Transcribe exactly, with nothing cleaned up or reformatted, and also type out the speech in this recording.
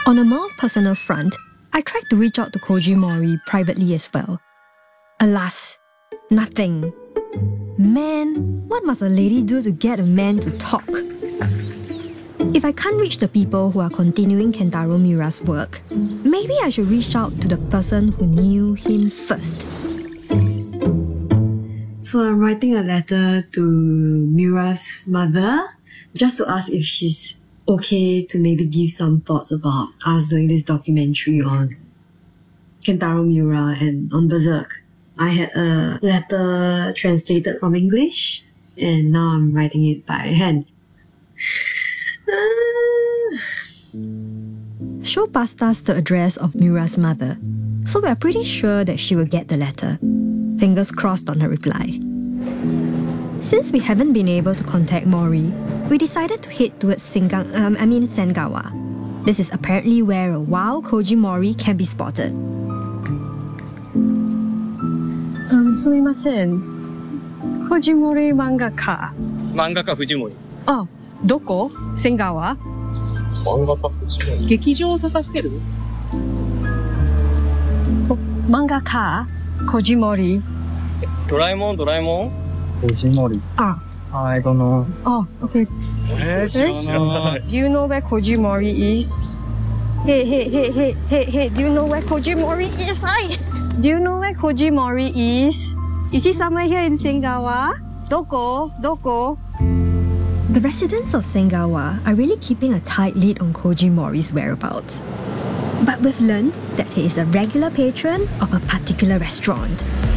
On a more personal front, I tried to reach out to Koji Mori privately as well. Alas, nothing. Man, what must a lady do to get a man to talk? If I can't reach the people who are continuing Kentaro Miura's work, maybe I should reach out to the person who knew him first. So I'm writing a letter to Miura's mother just to ask if she's okay to maybe give some thoughts about us doing this documentary on Kentaro Miura and on Berserk. I had a letter translated from English and now I'm writing it by hand. Sho passed us the address of Miura's mother, so we're pretty sure that she will get the letter. Fingers crossed on her reply. Since we haven't been able to contact Mori, we decided to head towards Singang, um, I mean Sengawa. This is apparently where a wild Koji Mori can be spotted. Um, すみません。藤森漫画家。 漫画家藤森。 あ、どこ？Sengawa？ 漫画家藤森。劇場を探してる？ 漫画家Koji Mori。 ドラえもん、ドラえもん。藤森。 あ。 I don't know. Oh, okay. えー、知らない。 Do you know where Koji Mori is? Hey, hey, hey, hey, hey, hey, do you know where Koji Mori is? Hi! Do you know where Koji Mori is? Is he somewhere here in Sengawa? Doko? Doko? The residents of Sengawa are really keeping a tight lead on Koji Mori's whereabouts. But we've learned that he is a regular patron of a particular restaurant.